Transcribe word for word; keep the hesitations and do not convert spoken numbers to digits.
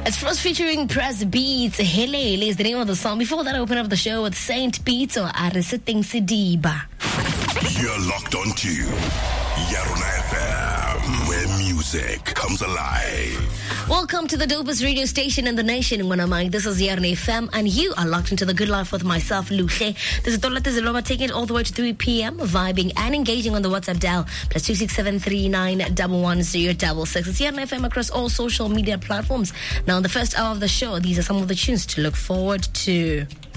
It's Frost featuring Press Beats. Helele is the name of the song. Before that, I open up the show with Saint Beats or Arisetting Sidiba. You're locked on to Yarona F M, where music comes alive. Welcome to the dopest radio station in the nation. This is Yarona F M, and you are locked into the good life with myself, Luhle. This is Tola Teziloma, taking it all the way to three p.m., vibing and engaging on the WhatsApp dial, plus two six seven three nine one one zero double six. It's Yarona F M across all social media platforms. Now, in the first hour of the show, these are some of the tunes to look forward to.